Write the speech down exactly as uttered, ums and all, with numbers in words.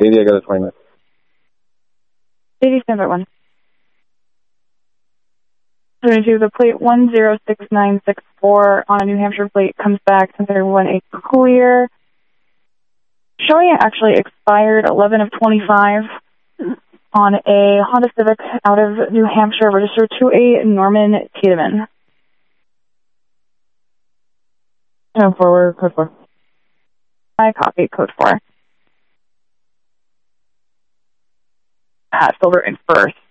Sadie, I got a twenty minutes. Sadie, stand by one. We're going to do the plate one zero six nine six four on a New Hampshire plate, comes back since everyone a clear. Showing it actually expired eleven of twenty-five on a Honda Civic out of New Hampshire, registered to a Norman Tiedemann. ten forward, code four. I copy, code four. Pat Silver in first.